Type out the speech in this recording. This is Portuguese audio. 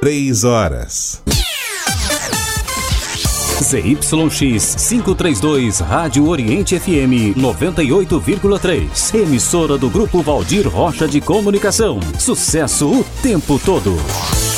3 horas. ZYX 532, Rádio Oriente FM 98,3. Emissora do Grupo Valdir Rocha de Comunicação. Sucesso o tempo todo.